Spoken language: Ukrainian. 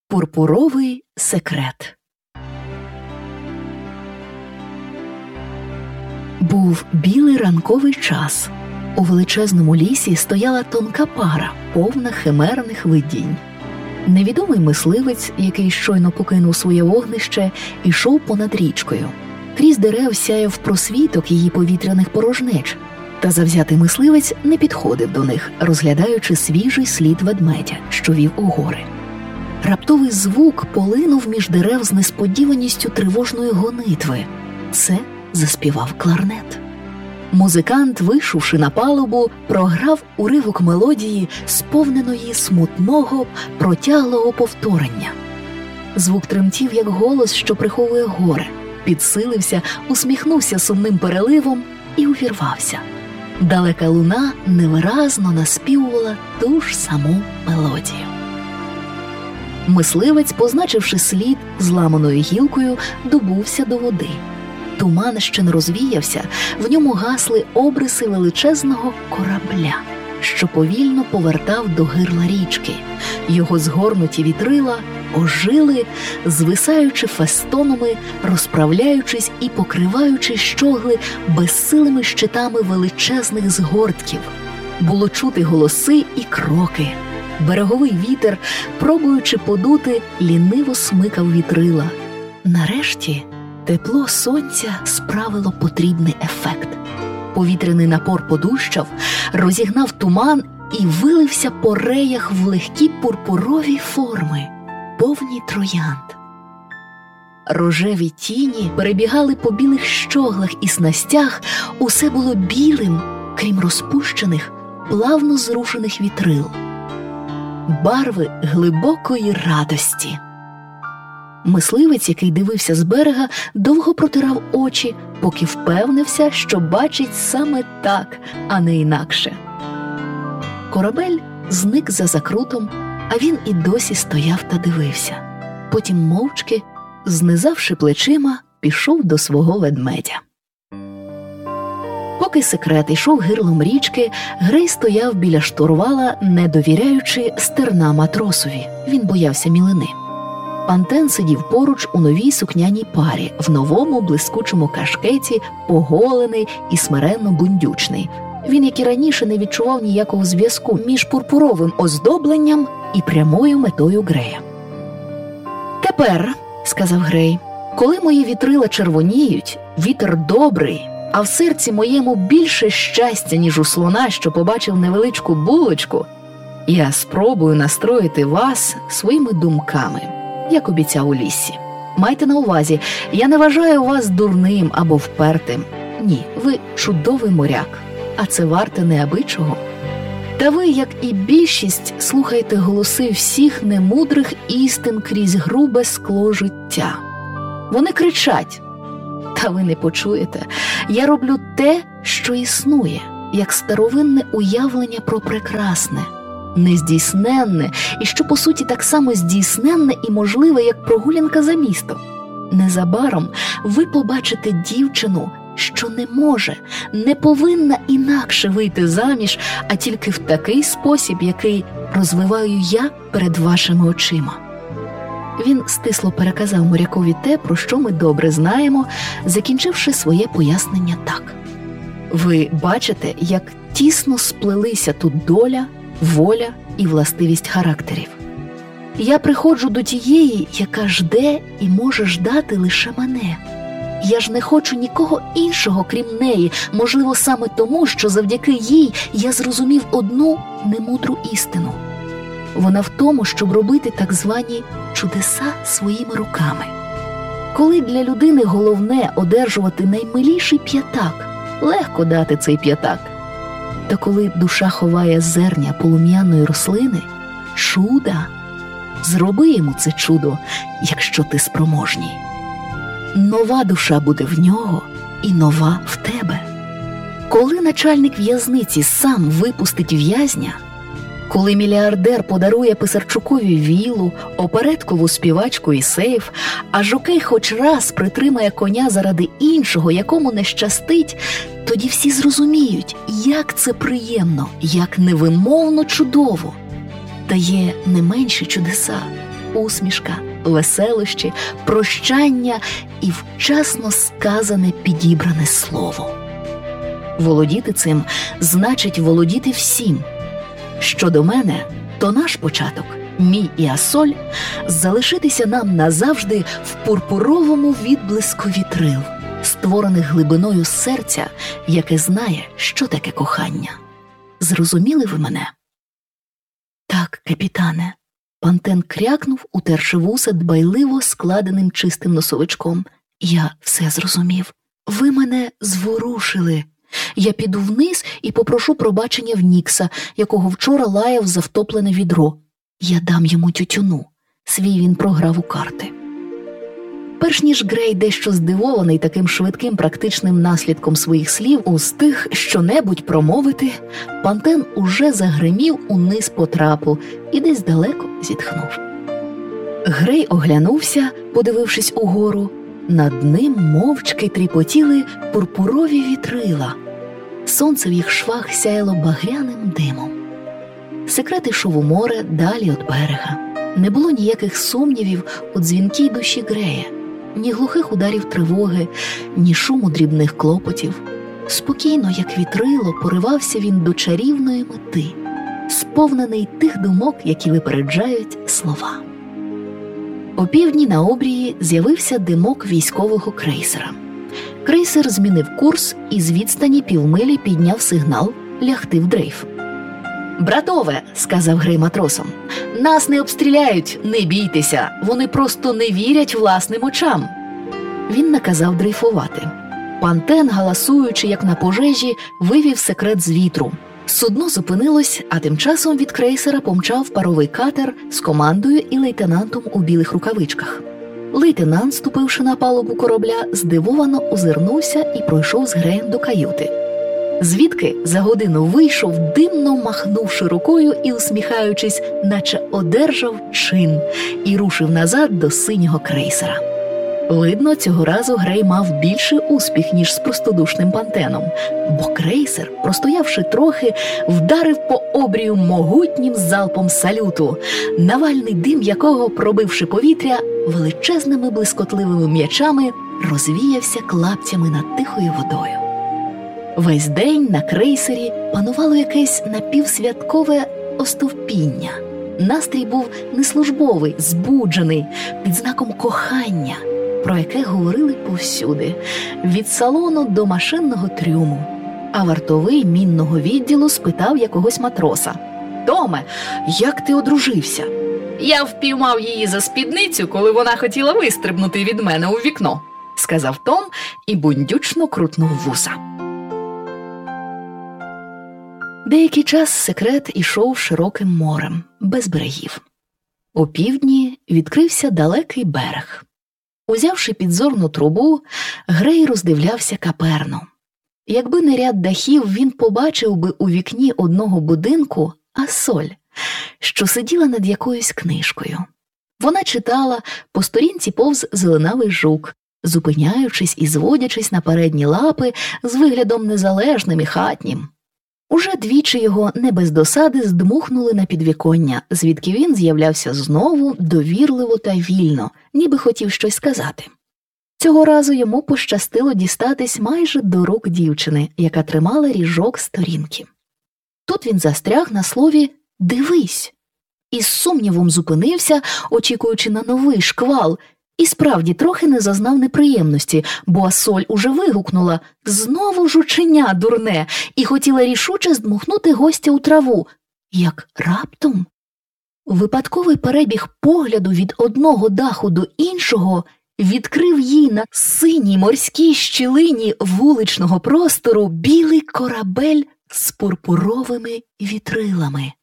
Пурпуровий секрет. Був білий ранковий час. У величезному лісі стояла тонка пара, повна химерних видінь. Невідомий мисливець, який щойно покинув своє вогнище, ішов понад річкою. Крізь дерев сяяв просвіток її повітряних порожнеч, та завзятий мисливець не підходив до них, розглядаючи свіжий слід ведмедя, що вів у гори. Раптовий звук полинув між дерев з несподіваністю тривожної гонитви. Це заспівав кларнет. Музикант, вийшовши на палубу, програв уривок мелодії, сповненої смутного, протяглого повторення. Звук тремтів, як голос, що приховує горе, підсилився, усміхнувся сумним переливом і увірвався. Далека луна невиразно наспівувала ту ж саму мелодію. Мисливець, позначивши слід зламаною гілкою, добувся до води. Туман ще не розвіявся, в ньому гасли обриси величезного корабля, що повільно повертав до гирла річки. Його згорнуті вітрила ожили, звисаючи фестонами, розправляючись і покриваючи щогли безсилими щитами величезних згортків. Було чути голоси і кроки. Береговий вітер, пробуючи подути, ліниво смикав вітрила. Нарешті тепло сонця справило потрібний ефект. Повітряний напор подущав, розігнав туман і вилився по реях в легкі пурпурові форми, повні троянд. Рожеві тіні перебігали по білих щоглах і снастях, усе було білим, крім розпущених, плавно зрушених вітрил. Барви глибокої радості. Мисливець, який дивився з берега, довго протирав очі, поки впевнився, що бачить саме так, а не інакше. Корабель зник за закрутом, а він і досі стояв та дивився. Потім мовчки, знизавши плечима, пішов до свого ведмедя. Поки секрет йшов гирлом річки, Грей стояв біля штурвала, не довіряючи стерна матросові. Він боявся мілини. Пантен сидів поруч у новій сукняній парі, в новому блискучому кашкеті, поголений і смиренно бундючний. Він, як і раніше, не відчував ніякого зв'язку між пурпуровим оздобленням і прямою метою Грея. «Тепер, – сказав Грей, – коли мої вітрила червоніють, вітер добрий, а в серці моєму більше щастя, ніж у слона, що побачив невеличку булочку, я спробую настроїти вас своїми думками, як обіцяв у лісі. Майте на увазі, я не вважаю вас дурним або впертим. Ні, ви чудовий моряк, а це варте неабичого. Та ви, як і більшість, слухаєте голоси всіх немудрих істин крізь грубе скло життя. Вони кричать, та ви не почуєте. Я роблю те, що існує, як старовинне уявлення про прекрасне, нездійсненне, і що, по суті, так само здійсненне і можливе, як прогулянка за містом. Незабаром ви побачите дівчину, що не може, не повинна інакше вийти заміж, а тільки в такий спосіб, який розвиваю я перед вашими очима». Він стисло переказав морякові те, про що ми добре знаємо, закінчивши своє пояснення так. Ви бачите, як тісно сплелися тут доля, воля і властивість характерів. Я приходжу до тієї, яка жде і може ждати лише мене. Я ж не хочу нікого іншого, крім неї, можливо, саме тому, що завдяки їй я зрозумів одну немудру істину. Вона в тому, щоб робити так звані чудеса своїми руками. Коли для людини головне одержувати наймиліший п'ятак, легко дати цей п'ятак. Та коли душа ховає зерня полум'яної рослини, чуда, зроби йому це чудо, якщо ти спроможній. Нова душа буде в нього і нова в тебе. Коли начальник в'язниці сам випустить в'язня, коли мільярдер подарує Писарчукові віллу, опереткову співачку і сейф, а жокей хоч раз притримає коня заради іншого, якому не щастить, тоді всі зрозуміють, як це приємно, як невимовно чудово. Та є не менші чудеса, усмішка, веселощі, прощання і вчасно сказане підібране слово. Володіти цим значить володіти всім. Щодо мене, то наш початок, мій і Асоль, залишитися нам назавжди в пурпуровому відблиску вітрил, створених глибиною серця, яке знає, що таке кохання. Зрозуміли ви мене? Так, капітане. Пантен крякнув, утерши вуса дбайливо складеним чистим носовичком. Я все зрозумів. Ви мене зворушили. Я піду вниз і попрошу пробачення в Нікса, якого вчора лаяв за втоплене відро. Я дам йому тютюну. Свій він програв у карти. Перш ніж Грей, дещо здивований таким швидким практичним наслідком своїх слів, устиг щонебудь промовити, Пантен уже загримів униз по трапу і десь далеко зітхнув. Грей оглянувся, подивившись угору. Над ним мовчки тріпотіли пурпурові вітрила. Сонце в їх швах сяяло багряним димом. Секрет ішов у море далі від берега. Не було ніяких сумнівів у дзвінкій душі Грея, ні глухих ударів тривоги, ні шуму дрібних клопотів. Спокійно, як вітрило, поривався він до чарівної мети, сповнений тих думок, які випереджають слова. Опівдні на обрії з'явився димок військового крейсера. Крейсер змінив курс і з відстані півмилі підняв сигнал лягти в дрейф. «Братове», – сказав Грей матросам, – «нас не обстріляють, не бійтеся, вони просто не вірять власним очам». Він наказав дрейфувати. Пантен, галасуючи, як на пожежі, вивів секрет з вітру. Судно зупинилось, а тим часом від крейсера помчав паровий катер з командою і лейтенантом у білих рукавичках. Лейтенант, ступивши на палубу корабля, здивовано озирнувся і пройшов з Греєм до каюти. Звідки за годину вийшов, димно махнувши рукою і усміхаючись, наче одержав чин, і рушив назад до синього крейсера. Видно, цього разу Грей мав більший успіх, ніж з простодушним Пантеном, бо крейсер, простоявши трохи, вдарив по обрію могутнім залпом салюту, навальний дим якого, пробивши повітря, величезними блискотливими м'ячами розвіявся клаптями над тихою водою. Весь день на крейсері панувало якесь напівсвяткове остовпіння. Настрій був не службовий, збуджений, під знаком кохання, про яке говорили повсюди, від салону до машинного трюму. А вартовий мінного відділу спитав якогось матроса: «Томе, як ти одружився?» «Я впіймав її за спідницю, коли вона хотіла вистрибнути від мене у вікно», – сказав Том і бундючно крутнув вуса. Деякий час секрет ішов широким морем, без берегів. Опівдні відкрився далекий берег. Узявши підзорну трубу, Грей роздивлявся каперну. Якби не ряд дахів, він побачив би у вікні одного будинку Асоль, що сиділа над якоюсь книжкою. Вона читала, по сторінці повз зеленавий жук, зупиняючись і зводячись на передні лапи з виглядом незалежним і хатнім. Уже двічі його не без досади здмухнули на підвіконня, звідки він з'являвся знову довірливо та вільно, ніби хотів щось сказати. Цього разу йому пощастило дістатись майже до рук дівчини, яка тримала ріжок сторінки. Тут він застряг на слові «дивись» і з сумнівом зупинився, очікуючи на новий шквал, і справді трохи не зазнав неприємності, бо Асоль уже вигукнула «знову жученя дурне» і хотіла рішуче здмухнути гостя у траву, як раптом випадковий перебіг погляду від одного даху до іншого відкрив їй на синій морській щілині вуличного простору білий корабель з пурпуровими вітрилами.